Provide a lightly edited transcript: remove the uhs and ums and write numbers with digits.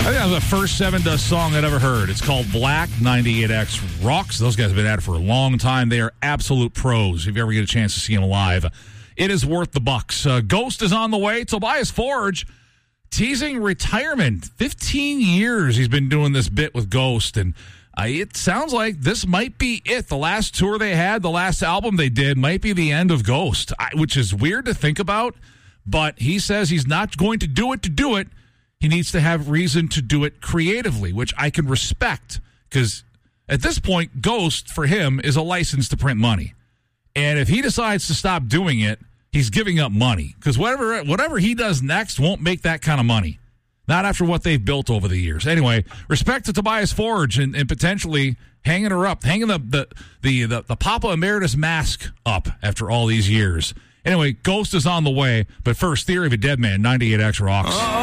I think that was the first Seven Dust song I'd ever heard. It's called Black. 98X rocks. Those guys have been at it for a long time. They are absolute pros if you ever get a chance to see them live. It is worth the bucks. Ghost is on the way. Tobias Forge teasing retirement. 15 years he's been doing this bit with Ghost, and it sounds like this might be it. The last tour they had, the last album they did, might be the end of Ghost, which is weird to think about, but he says he's not going to do it to do it. He needs to have reason to do it creatively, which I can respect, because at this point, Ghost, for him, is a license to print money. And if he decides to stop doing it, he's giving up money, because whatever he does next won't make that kind of money. Not after what they've built over the years. Anyway, respect to Tobias Forge and potentially hanging the Papa Emeritus mask up after all these years. Anyway, Ghost is on the way, but first, Theory of a Dead Man, 98X rocks.